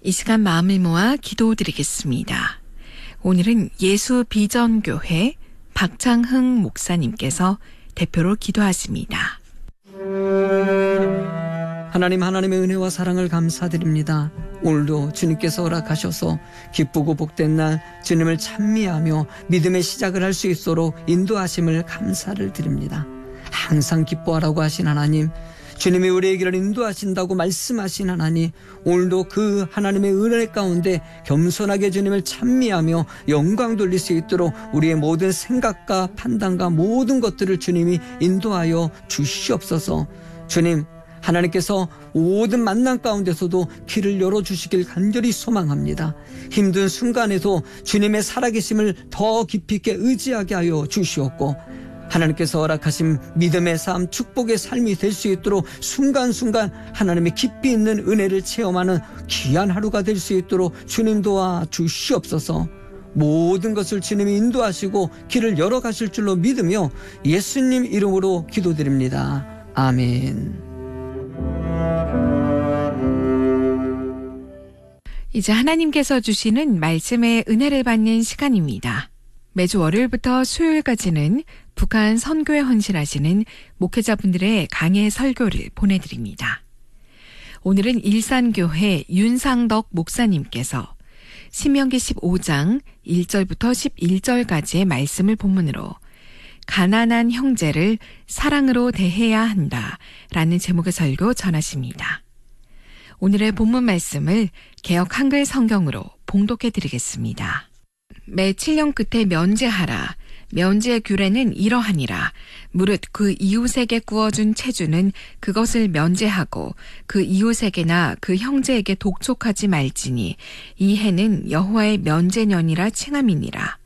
이 시간 마음을 모아 기도드리겠습니다. 오늘은 예수비전교회 박창흥 목사님께서 대표로 기도하십니다. 하나님의 은혜와 사랑을 감사드립니다. 오늘도 주님께서 허락하셔서 기쁘고 복된 날 주님을 찬미하며 믿음의 시작을 할 수 있도록 인도하심을 감사를 드립니다. 항상 기뻐하라고 하신 하나님, 주님이 우리의 길을 인도하신다고 말씀하신 하나님, 오늘도 그 하나님의 은혜 가운데 겸손하게 주님을 찬미하며 영광 돌릴 수 있도록 우리의 모든 생각과 판단과 모든 것들을 주님이 인도하여 주시옵소서. 주님, 하나님께서 모든 만난 가운데서도 길을 열어주시길 간절히 소망합니다. 힘든 순간에도 주님의 살아계심을 더 깊이 있게 의지하게 하여 주시옵고, 하나님께서 허락하신 믿음의 삶, 축복의 삶이 될 수 있도록 순간순간 하나님의 깊이 있는 은혜를 체험하는 귀한 하루가 될 수 있도록 주님 도와 주시옵소서. 모든 것을 주님이 인도하시고 길을 열어가실 줄로 믿으며 예수님 이름으로 기도드립니다. 아멘. 이제 하나님께서 주시는 말씀의 은혜를 받는 시간입니다. 매주 월요일부터 수요일까지는 북한 선교에 헌신하시는 목회자분들의 강해 설교를 보내드립니다. 오늘은 일산교회 윤상덕 목사님께서 신명기 15장 1절부터 11절까지의 말씀을 본문으로 가난한 형제를 사랑으로 대해야 한다 라는 제목의 설교 전하십니다. 오늘의 본문 말씀을 개역 한글 성경으로 봉독해 드리겠습니다. 매 7년 끝에 면제하라. 면제의 규례는 이러하니라. 무릇 그 이웃에게 구워준 채주는 그것을 면제하고 그 이웃에게나 그 형제에게 독촉하지 말지니 이 해는 여호와의 면제년이라 칭함이니라.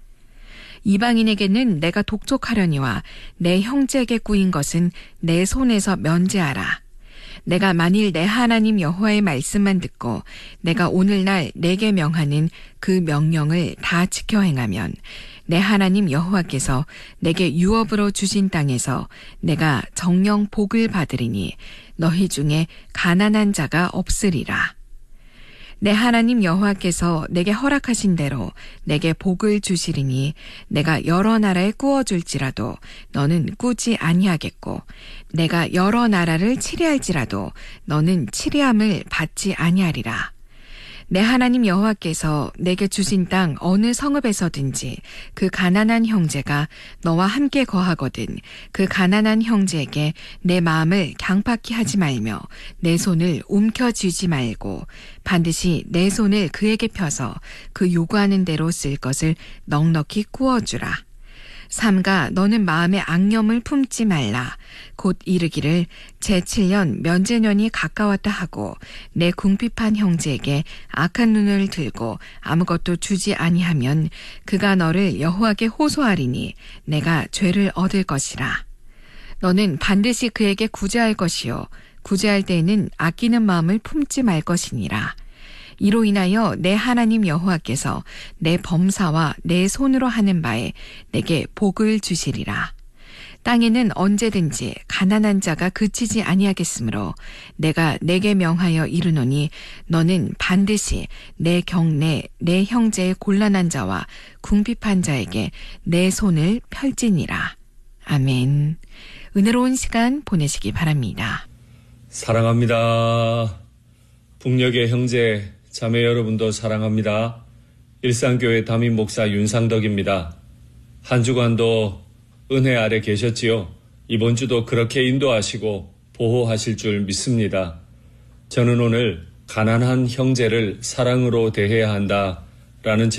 이방인에게는 내가 독촉하려니와 내 형제에게 구인 것은 내 손에서 면제하라. 내가 만일 내 하나님 여호와의 말씀만 듣고 내가 오늘날 내게 명하는 그 명령을 다 지켜 행하면 내 하나님 여호와께서 내게 유업으로 주신 땅에서 내가 정령 복을 받으리니 너희 중에 가난한 자가 없으리라. 내 하나님 여호와께서 내게 허락하신 대로 내게 복을 주시리니 내가 여러 나라에 꾸어줄지라도 너는 꾸지 아니하겠고 내가 여러 나라를 치리할지라도 너는 치리함을 받지 아니하리라. 내 하나님 여호와께서 내게 주신 땅 어느 성읍에서든지 그 가난한 형제가 너와 함께 거하거든 그 가난한 형제에게 내 마음을 강팍히 하지 말며 내 손을 움켜쥐지 말고 반드시 내 손을 그에게 펴서 그 요구하는 대로 쓸 것을 넉넉히 구워주라. 삼가 너는 마음에 앙념을 품지 말라. 곧 이르기를 제7년 면제년이 가까웠다 하고 내 궁핍한 형제에게 악한 눈을 들고 아무것도 주지 아니하면 그가 너를 여호와께 호소하리니 내가 죄를 얻을 것이라. 너는 반드시 그에게 구제할 것이요 구제할 때에는 아끼는 마음을 품지 말 것이니라. 이로 인하여 내 하나님 여호와께서 내 범사와 내 손으로 하는 바에 내게 복을 주시리라. 땅에는 언제든지 가난한 자가 그치지 아니하겠으므로 내가 내게 명하여 이르노니 너는 반드시 내 경내 내 형제의 곤란한 자와 궁핍한 자에게 내 손을 펼지니라. 아멘. 은혜로운 시간 보내시기 바랍니다. 사랑합니다. 북녘의 형제 자매 여러분도 사랑합니다. 일산교회 담임 목사 윤상덕입니다. 한 주간도 은혜 아래 계셨지요? 이번 주도 그렇게 인도하시고 보호하실 줄 믿습니다. 저는 오늘 가난한 형제를 사랑으로 대해야 한다라는